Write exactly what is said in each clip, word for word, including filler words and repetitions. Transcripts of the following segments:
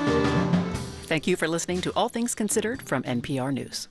Thank you for listening to All Things Considered from N P R News.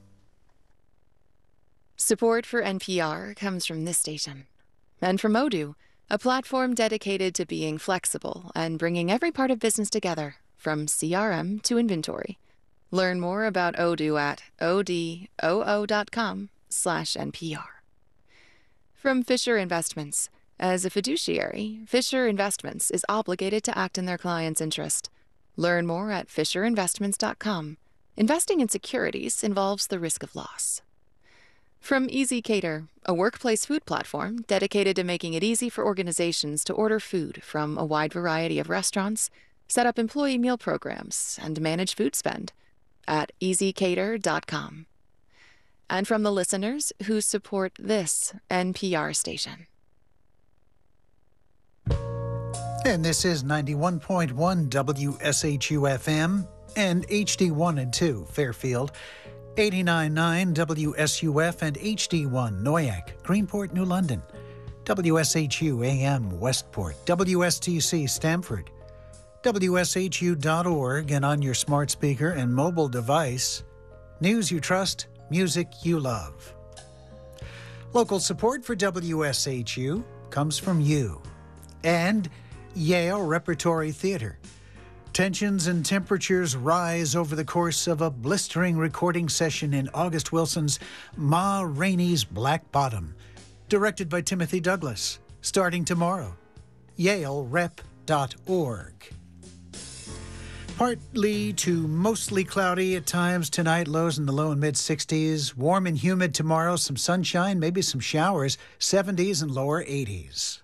Support for N P R comes from this station and from Odoo, a platform dedicated to being flexible and bringing every part of business together, from C R M to inventory. Learn more about Odoo at odoo.com slash NPR. From Fisher Investments. As a fiduciary, Fisher Investments is obligated to act in their client's interest. Learn more at fisher investments dot com. Investing in securities involves the risk of loss. From Easy Cater, a workplace food platform dedicated to making it easy for organizations to order food from a wide variety of restaurants, set up employee meal programs, and manage food spend at easy cater dot com. And from the listeners who support this N P R station. And this is ninety-one point one W S H U F M and H D one and two Fairfield, eighty-nine point nine W S U F and H D one Noyac, Greenport, New London, W S H U A M Westport, W S T C Stamford, W S H U dot org, and on your smart speaker and mobile device. News you trust, music you love. Local support for W S H U comes from you and Yale Repertory Theater. Tensions and temperatures rise over the course of a blistering recording session in August Wilson's Ma Rainey's Black Bottom, directed by Timothy Douglas, starting tomorrow. Yale Rep dot org. Partly to mostly cloudy at times tonight, lows in the low and mid sixties. Warm and humid tomorrow, some sunshine, maybe some showers, seventies and lower eighties.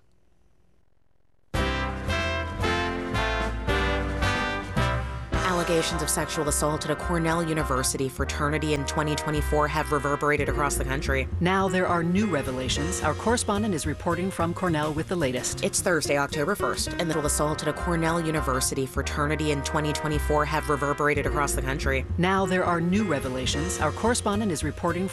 Allegations of sexual assault at a Cornell University fraternity in twenty twenty-four have reverberated across the country. Now there are new revelations. Our correspondent is reporting from Cornell with the latest. It's Thursday, October first, and the sexual assault at a Cornell University fraternity in twenty twenty-four have reverberated across the country. Now there are new revelations. Our correspondent is reporting